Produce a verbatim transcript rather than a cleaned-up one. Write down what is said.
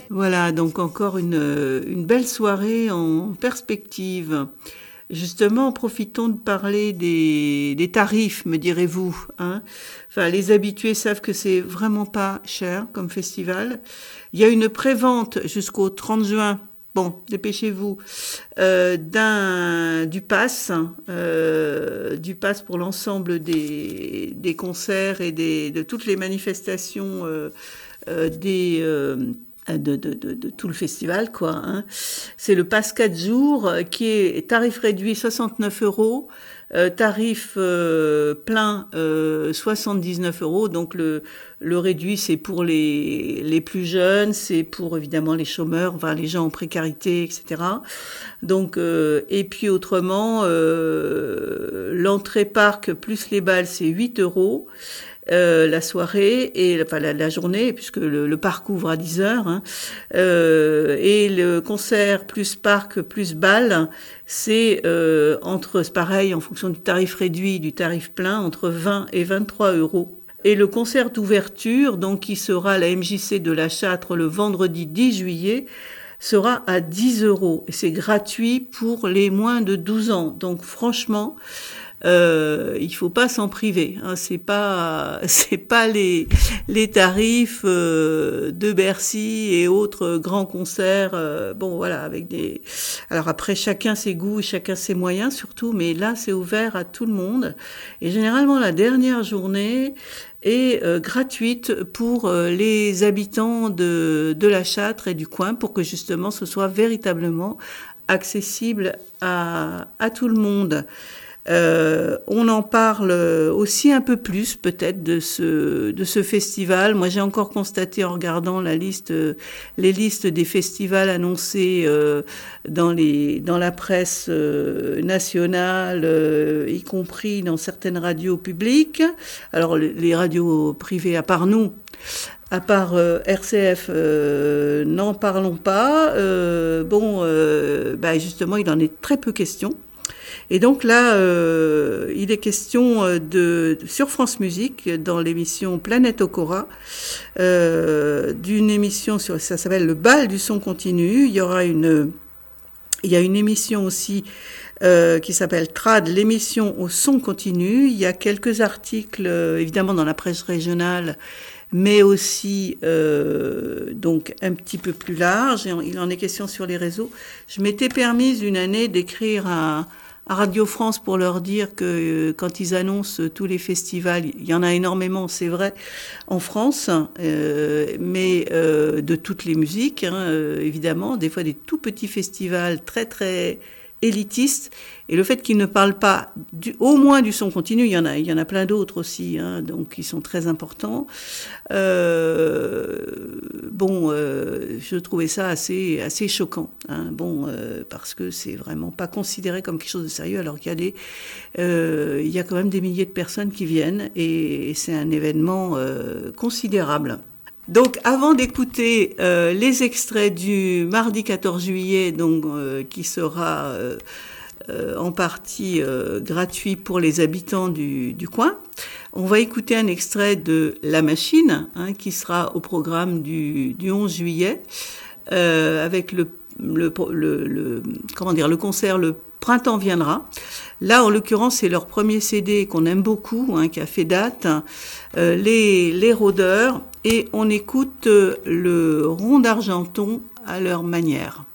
Voilà, donc encore une, une belle soirée en perspective. Justement, profitons de parler des, des tarifs, me direz-vous, hein. Enfin, les habitués savent que c'est vraiment pas cher comme festival. Il y a une prévente jusqu'au trente juin. Bon, dépêchez-vous. Euh, d'un du pass, euh, du pass pour l'ensemble des, des concerts et des, de toutes les manifestations euh, euh, des euh, de, de, de, de tout le festival, quoi, hein. C'est le pass quatre jours euh, qui est tarif réduit soixante-neuf euros, euh, tarif euh, plein euh, soixante-dix-neuf euros. Donc le, le réduit, c'est pour les, les plus jeunes, c'est pour évidemment les chômeurs, enfin, les gens en précarité, et cetera. Donc, euh, et puis autrement, euh, l'entrée parc plus les balles, c'est huit euros. Euh, la soirée et enfin la, la journée puisque le, le parc ouvre à dix heures, hein. Euh, et le concert plus parc plus bal, c'est euh, entre, c'est pareil en fonction du tarif réduit du tarif plein, entre vingt et vingt-trois euros. Et le concert d'ouverture, donc qui sera à la M J C de la Châtre le vendredi dix juillet, sera à dix euros et c'est gratuit pour les moins de douze ans. Donc franchement, Euh, il faut pas s'en priver, hein. C'est pas, c'est pas les les tarifs euh, de Bercy et autres grands concerts. Euh, bon, voilà, avec des. Alors après, chacun ses goûts, chacun ses moyens, surtout. Mais là, c'est ouvert à tout le monde. Et généralement, la dernière journée est euh, gratuite pour euh, les habitants de de la Châtre et du coin, pour que justement ce soit véritablement accessible à à tout le monde. Euh, on en parle aussi un peu plus peut-être de ce de ce festival. Moi, j'ai encore constaté en regardant la liste, euh, les listes des festivals annoncés euh, dans les dans la presse euh, nationale, euh, y compris dans certaines radios publiques. Alors les radios privées, à part nous. À part euh, R C F, euh, n'en parlons pas. Euh, bon, euh, bah justement, il en est très peu question. Et donc là, euh, il est question de, sur France Musique, dans l'émission Planète Okora, euh, d'une émission sur, ça s'appelle le bal du son continu. Il y aura une, il y a une émission aussi euh, qui s'appelle Trad, l'émission au son continu. Il y a quelques articles, euh, évidemment dans la presse régionale, mais aussi euh, donc un petit peu plus large. Et il en est question sur les réseaux. Je m'étais permise une année d'écrire un à Radio France pour leur dire que euh, quand ils annoncent tous les festivals, il y en a énormément, c'est vrai, en France, euh, mais euh, de toutes les musiques, hein, euh, évidemment, des fois des tout petits festivals très très élitistes, et le fait qu'ils ne parlent pas du, au moins du son continu, il y en a, il y en a plein d'autres aussi, hein, donc qui sont très importants. Euh, bon, euh, je trouvais ça assez assez choquant, hein, bon, euh, parce que c'est vraiment pas considéré comme quelque chose de sérieux, alors qu'il y a des, euh, il y a quand même des milliers de personnes qui viennent, et, et c'est un événement euh, considérable. Donc, avant d'écouter euh, les extraits du mardi quatorze juillet, donc euh, qui sera euh, euh, en partie euh, gratuit pour les habitants du, du coin, on va écouter un extrait de La Machine, hein, qui sera au programme du, du onze juillet, euh, avec le, le, le, le comment dire le concert Le Printemps viendra. Là, en l'occurrence, c'est leur premier C D qu'on aime beaucoup, hein, qui a fait date, euh, les, les Rôdeurs, et on écoute euh, le Rond d'Argenton à leur manière.